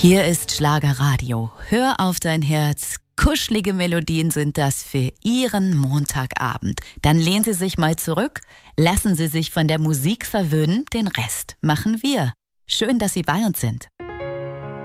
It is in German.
Hier ist Schlagerradio. Hör auf dein Herz. Kuschelige Melodien sind das für Ihren Montagabend. Dann lehnen Sie sich mal zurück, lassen Sie sich von der Musik verwöhnen, den Rest machen wir. Schön, dass Sie bei uns sind.